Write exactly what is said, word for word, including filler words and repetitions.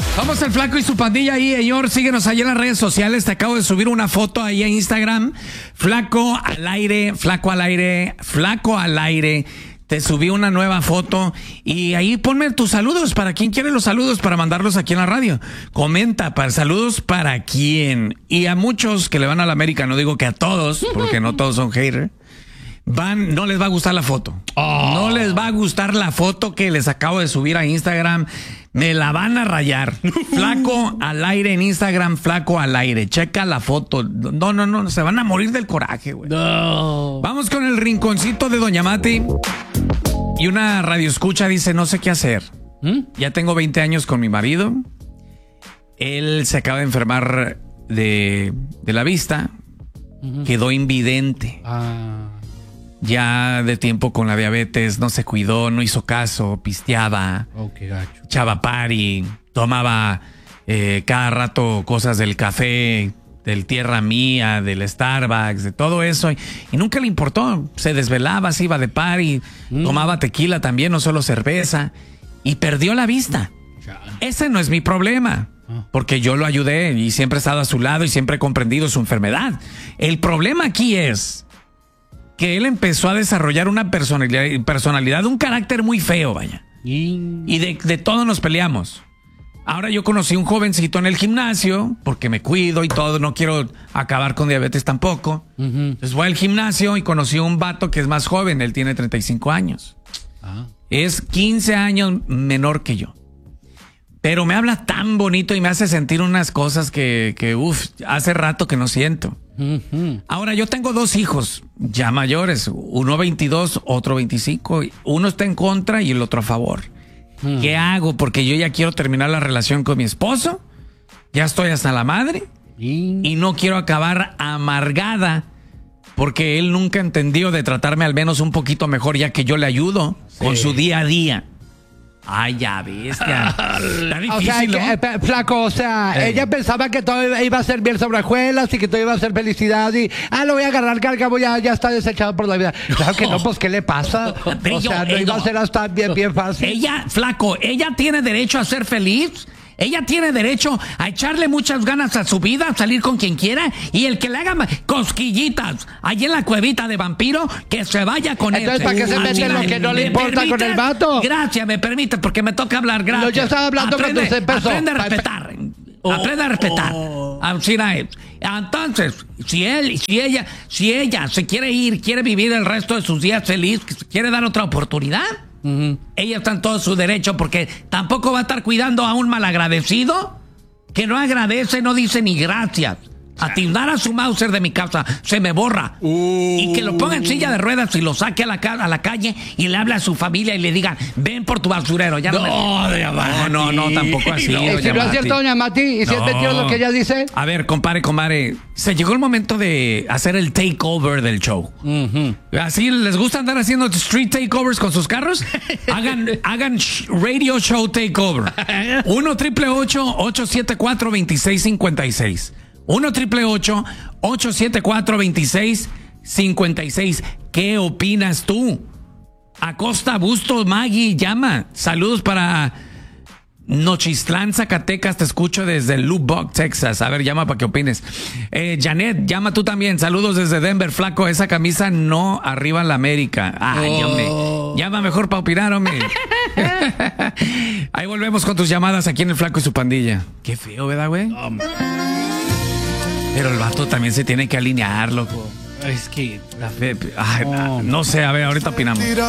Somos el Flaco y su pandilla ahí, señor. Síguenos ahí en las redes sociales. Te acabo de subir una foto ahí en Instagram. Flaco al aire, Flaco al aire, Flaco al aire. Te subí una nueva foto y ahí ponme tus saludos. ¿Para quién quiere los saludos? Para mandarlos aquí en la radio. Comenta, para saludos para quién. Y a muchos que le van a la América, no digo que a todos, porque no todos son haters, van, no les va a gustar la foto. Oh. No les va a gustar la foto que les acabo de subir a Instagram. Me la van a rayar. Flaco al aire en Instagram, Flaco al aire. Checa la foto. No, no, no, se van a morir del coraje, güey. No. Vamos con el rinconcito de Doña Mati. Y una radioescucha dice, no sé qué hacer. ¿Mm? Ya tengo veinte años con mi marido. Él se acaba de enfermar de, de la vista. Uh-huh. Quedó invidente. Ah. Ya de tiempo con la diabetes, no se cuidó, no hizo caso, pisteaba, oh, qué gacho. Echaba party, tomaba eh, cada rato cosas del café, del Tierra Mía, del Starbucks, de todo eso, y, y nunca le importó. Se desvelaba, se iba de party, mm. tomaba tequila también, no solo cerveza, y perdió la vista. Ese no es mi problema, porque yo lo ayudé y siempre he estado a su lado y siempre he comprendido su enfermedad. El problema aquí es que él empezó a desarrollar una personalidad, personalidad un carácter muy feo, vaya. Y de, de todo nos peleamos. Ahora yo conocí un jovencito en el gimnasio, porque me cuido y todo, no quiero acabar con diabetes tampoco. Uh-huh. Entonces voy al gimnasio y conocí a un vato que es más joven, él tiene treinta y cinco años. Ah. Es quince años menor que yo. Pero me habla tan bonito y me hace sentir unas cosas que, que uff, hace rato que no siento. Uh-huh. Ahora, yo tengo dos hijos ya mayores, uno veintidós, otro veinticinco. Uno está en contra y el otro a favor. Uh-huh. ¿Qué hago? Porque yo ya quiero terminar la relación con mi esposo. Ya estoy hasta la madre. Uh-huh. Y no quiero acabar amargada porque él nunca entendió de tratarme al menos un poquito mejor, ya que yo le ayudo sí. con su día a día. Ay, ya bestia. Está difícil, o sea, ¿no? que, eh, Flaco, o sea, Ey. ella pensaba que todo iba a ser bien sobre hojuelas y que todo iba a ser felicidad y, ah, lo voy a agarrar, que al cabo ya, ya está desechado por la vida. Claro que no, pues, ¿qué le pasa? O sea, no iba a ser hasta bien, bien fácil. Ella, Flaco, ella tiene derecho a ser feliz. Ella tiene derecho a echarle muchas ganas a su vida, a salir con quien quiera, y el que le haga cosquillitas allí en la cuevita de vampiro, que se vaya con él. Entonces, ¿para qué se mete lo que no le importa con el vato? Gracias, me permite, porque me toca hablar, gracias. No, yo estaba hablando aprende, cuando se empezó. Aprende a respetar. Oh, aprende a respetar. Oh. Entonces, si él, si ella, si ella se quiere ir, quiere vivir el resto de sus días feliz, quiere dar otra oportunidad, uh-huh. ella está en todo su derecho, porque tampoco va a estar cuidando a un malagradecido que no agradece, no dice ni gracias. A tildar a su Mauser de mi casa, se me borra. Uh. Y que lo ponga en silla de ruedas y lo saque a la, a la calle y le hable a su familia y le digan, ven por tu basurero. Ya no, no, me... no, no, no, tampoco así. No, ¿y si no es cierto, doña Mati? ¿Y si no. es mentiroso lo que ella dice? A ver, compadre, compadre, se llegó el momento de hacer el takeover del show. Uh-huh. Así, ¿les gusta andar haciendo street takeovers con sus carros? hagan, hagan radio show takeover. uno triple ocho, ocho siete cuatro, dos seis cinco seis. uno triple ocho, ocho siete cuatro, dos seis cinco seis. ¿Qué opinas tú? Acosta, Bustos, Maggie, llama. Saludos para Nochistlán, Zacatecas. Te escucho desde Lubbock, Texas. A ver, llama para que opines. Eh, Janet, llama tú también. Saludos desde Denver. Flaco, esa camisa no arriba la América. Ay, oh. hombre. Llama mejor para opinar, hombre. Ahí volvemos con tus llamadas aquí en el Flaco y su pandilla. Qué feo, ¿verdad, güey? Oh, pero el vato también se tiene que alinear, loco. Es que la fe, ay, oh. no sé, a ver, ahorita opinamos.